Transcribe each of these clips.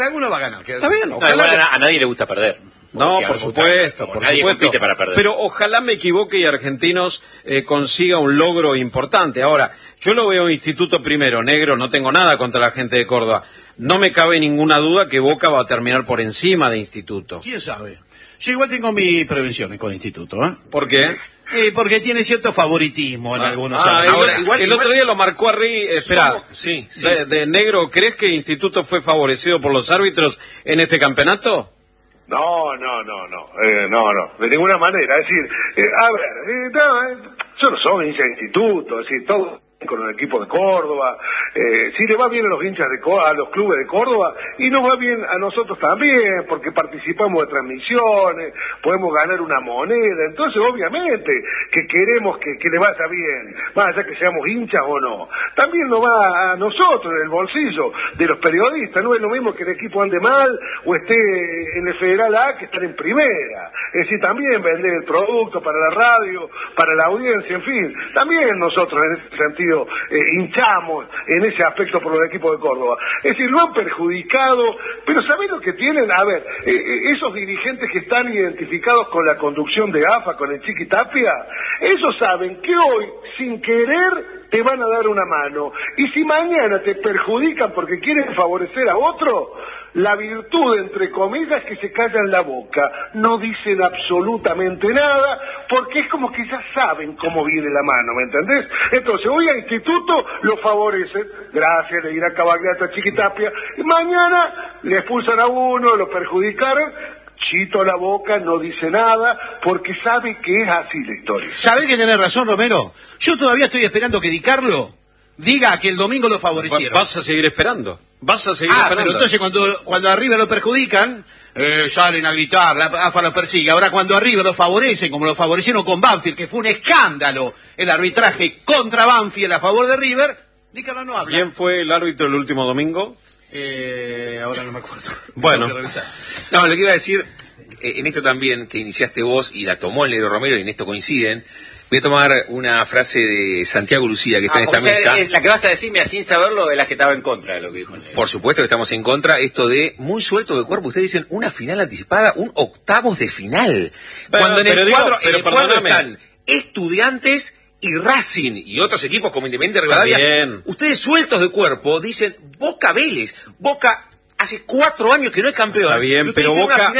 Alguno va a ganar. Está bien, No, igual a nadie le gusta perder. No, por supuesto, nadie compite para perder. Pero ojalá me equivoque y Argentinos consiga un logro importante. Ahora, yo lo veo Instituto primero, negro, no tengo nada contra la gente de Córdoba. No me cabe ninguna duda que Boca va a terminar por encima de Instituto. ¿Quién sabe? Yo igual tengo mis prevenciones con Instituto, ¿eh? ¿Por qué? Porque tiene cierto favoritismo en algunos árbitros. Ahora, el otro día lo marcó a Rey. Espera, sí. De negro, ¿crees que Instituto fue favorecido por los árbitros en este campeonato? No, de ninguna manera. Es decir, yo no soy hincha de Instituto, es decir, todo con el equipo de Córdoba, si le va bien a los hinchas a los clubes de Córdoba, y nos va bien a nosotros también, porque participamos de transmisiones, podemos ganar una moneda, entonces obviamente que queremos que le vaya bien, más allá que seamos hinchas o no. También nos va a nosotros en el bolsillo de los periodistas, no es lo mismo que el equipo ande mal o esté en el Federal A que estar en primera, es decir, también vender el producto para la radio, para la audiencia, en fin, también nosotros en ese sentido hinchamos en ese aspecto por el equipo de Córdoba. Es decir, lo han perjudicado, pero ¿sabés lo que tienen? A ver, esos dirigentes que están identificados con la conducción de AFA, con el Chiqui Tapia, ellos saben que hoy, sin querer, te van a dar una mano. Y si mañana te perjudican porque quieren favorecer a otro, la virtud, entre comillas, es que se callan la boca, no dicen absolutamente nada, porque es como que ya saben cómo viene la mano, ¿me entendés? Entonces, hoy a Instituto lo favorecen, gracias, le dirá Cavagliata a Chiquitapia, y mañana le expulsan a uno, lo perjudicaron, chito la boca, no dice nada, porque sabe que es así la historia. ¿Sabés que tenés razón, Romero? Yo todavía estoy esperando que Di Carlo diga que el domingo lo favorecieron. ¿Vas a seguir esperando? Pero entonces cuando arriba lo perjudican, salen a gritar, la AFA lo persigue. Ahora cuando arriba lo favorecen, como lo favorecieron con Banfield, que fue un escándalo el arbitraje contra Banfield a favor de River, Di Carlo no habla. ¿Quién fue el árbitro el último domingo? Ahora no me acuerdo. Bueno. No, lo que iba a decir, en esto también, que iniciaste vos y la tomó el negro Romero, y en esto coinciden, voy a tomar una frase de Santiago Lucía, que está en esta mesa. La que vas a decir, mira, sin saberlo, es la que estaba en contra de lo que dijo el negro. Por supuesto que estamos en contra. Esto de muy suelto de cuerpo, ustedes dicen una final anticipada, un octavos de final. Cuando en el cuadro están Estudiantes y Racing y otros equipos como Independiente Rivadavia, ustedes sueltos de cuerpo dicen Boca Vélez. Boca hace 4 años que no es campeón. Está bien, pero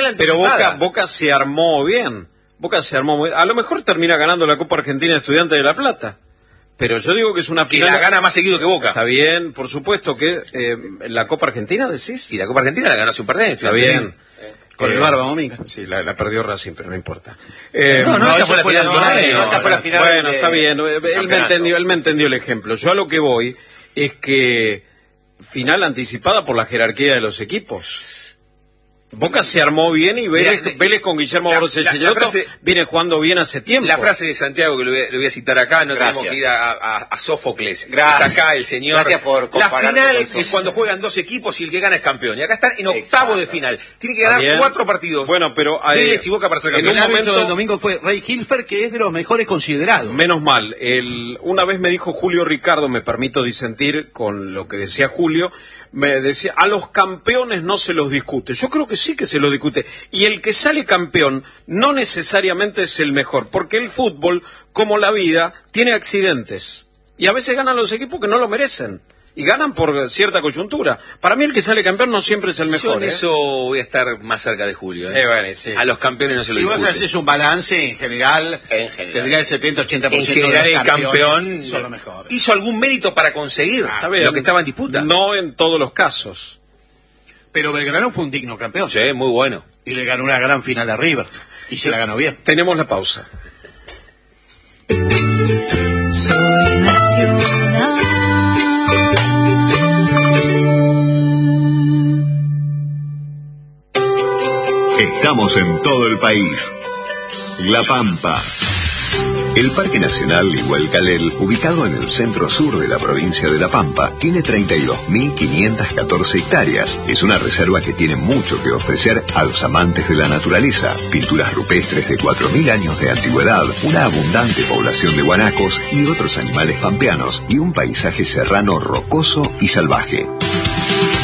Boca se armó bien. Boca se armó muy bien. A lo mejor termina ganando la Copa Argentina de Estudiantes de La Plata. Pero yo digo que es una final. Que la gana más seguido que Boca. Está bien, por supuesto que la Copa Argentina, decís. Y la Copa Argentina la ganó hace un par de años. Está bien. Con el Barba Mominga. Sí, la perdió Racing, pero no importa. Esa fue la final. Bueno, está bien. Él me entendió el ejemplo. Yo a lo que voy es que final anticipada por la jerarquía de los equipos. Boca se armó bien y Vélez con Guillermo Borges viene jugando bien hace tiempo. La frase de Santiago, que lo voy a citar acá, no tenemos que ir a Sófocles. Gracias. Está acá el señor. Gracias por comparar. La final es cuando juegan 2 equipos y el que gana es campeón. Y acá están en octavo de final. Tiene que ganar 4 partidos. Bueno, pero Vélez y Boca para ser campeón. El árbitro del domingo fue Ray Hilfer, que es de los mejores considerados. Menos mal. Una vez me dijo Julio Ricardo, me permito disentir con lo que decía Julio, me decía, a los campeones no se los discute. Yo creo que sí que se los discute. Y el que sale campeón no necesariamente es el mejor, porque el fútbol, como la vida, tiene accidentes. Y a veces ganan los equipos que no lo merecen. Y ganan por cierta coyuntura. Para mí el que sale campeón no siempre es el mejor. Yo en eso voy a estar más cerca de Julio. Bueno, sí. A los campeones no se lo discute. Si vos haces un balance en general, tendría el 70-80% en general de los el campeón son los mejores. Hizo algún mérito para conseguir lo que estaba en disputa. No en todos los casos. Pero Belgrano fue un digno campeón. Sí, muy bueno. Y le ganó una gran final a River. Y se la ganó bien. Tenemos la pausa. Soy nacional. Estamos en todo el país. La Pampa. El Parque Nacional Igualcalel, ubicado en el centro-sur de la provincia de La Pampa, tiene 32.514 hectáreas. Es una reserva que tiene mucho que ofrecer a los amantes de la naturaleza. Pinturas rupestres de 4.000 años de antigüedad, una abundante población de guanacos y otros animales pampeanos, y un paisaje serrano rocoso y salvaje.